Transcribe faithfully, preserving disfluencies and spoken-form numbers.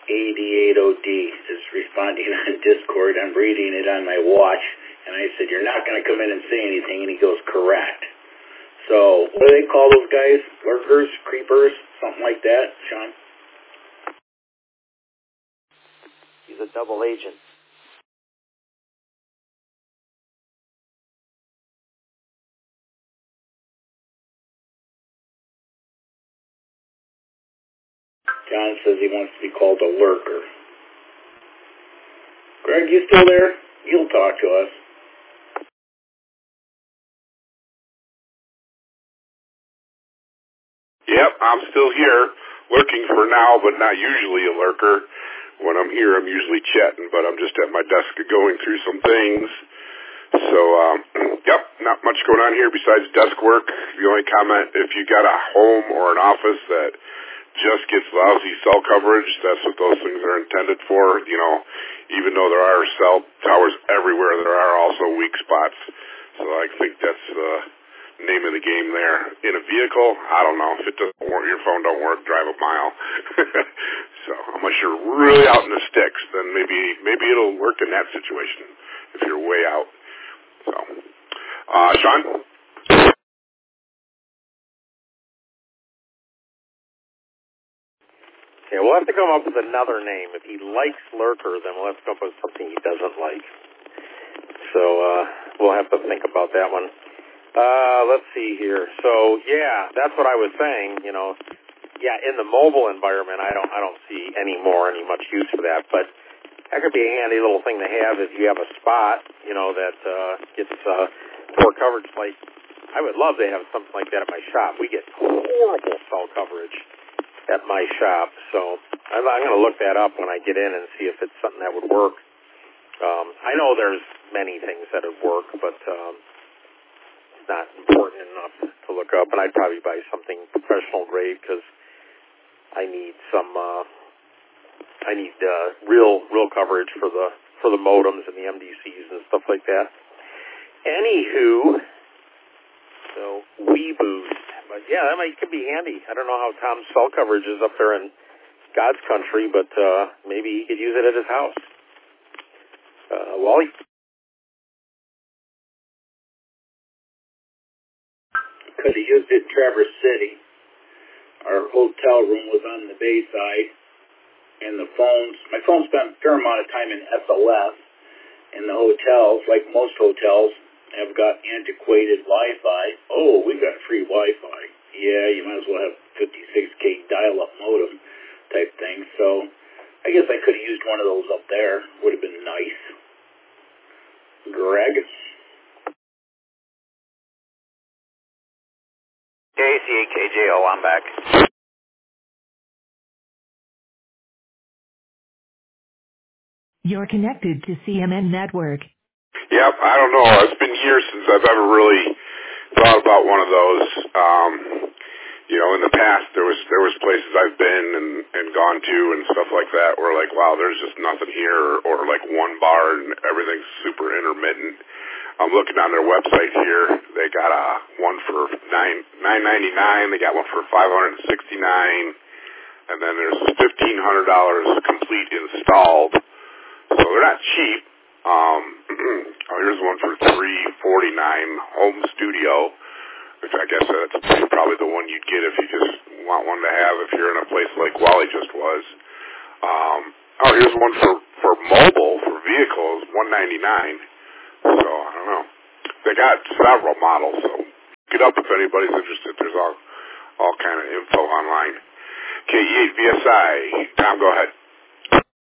A D eight O D is responding on Discord. I'm reading it on my watch, and I said, you're not going to come in and say anything, and he goes, correct. So, what do they call those guys? Lurkers, creepers, something like that, Sean? He's a double agent. John says he wants to be called a lurker. Greg, you still there? You'll talk to us. Yep, I'm still here, lurking for now, but not usually a lurker. When I'm here, I'm usually chatting, but I'm just at my desk going through some things. So, um, yep, not much going on here besides desk work. The only comment, if you got a home or an office that just gets lousy cell coverage, that's what those things are intended for. You know, even though there are cell towers everywhere, there are also weak spots. So I think that's the name of the game there. In a vehicle, I don't know. If it doesn't work, your phone don't work, drive a mile. So unless you're really out in the sticks, then maybe maybe it'll work in that situation if you're way out. So, uh, Sean? Yeah, we'll have to come up with another name. If he likes lurker, then we'll have to come up with something he doesn't like. So uh, we'll have to think about that one. Uh, let's see here. So yeah, that's what I was saying. You know, yeah, in the mobile environment, I don't, I don't see any more any much use for that. But that could be a handy little thing to have if you have a spot, you know, that uh, gets uh, poor coverage. Like I would love to have something like that at my shop. We get horrible cell coverage at my shop, so I'm, I'm going to look that up when I get in and see if it's something that would work. Um, I know there's many things that would work, but um, it's not important enough to look up. And I'd probably buy something professional grade because I need some, uh, I need uh, real, real coverage for the for the modems and the M D Cs and stuff like that. Anywho, so WeBoost. But yeah, that might could be handy. I don't know how Tom's cell coverage is up there in God's country, but uh, maybe he could use it at his house. Uh, Wally? Could have used it in Traverse City. Our hotel room was on the bay side, and the phones, my phone spent a fair amount of time in S O S, and the hotels, like most hotels, have got antiquated Wi-Fi. Oh, we got free Wi-Fi. Yeah, you might as well have fifty-six K dial-up modem type thing. So I guess I could have used one of those up there. Would have been nice. Greg? K C A K J O, I'm back. You're connected to C M N Network. Yep, I don't know. It's been years since I've ever really thought about one of those. Um, you know, in the past there was there was places I've been and, and gone to and stuff like that where like, wow, there's just nothing here, or, or like one bar and everything's super intermittent. I'm looking on their website here. They got a one for nine nine ninety nine. They got one for five hundred and sixty nine, and then there's fifteen hundred dollars complete installed. So they're not cheap. Um, oh, here's one for three forty-nine, home studio, which I guess that's probably the one you'd get if you just want one to have if you're in a place like Wally just was. Um, oh, here's one for, for mobile, for vehicles, one ninety-nine. So, I don't know. They got several models, so get up if anybody's interested. There's all, all kind of info online. K E eight V S I, Tom, go ahead.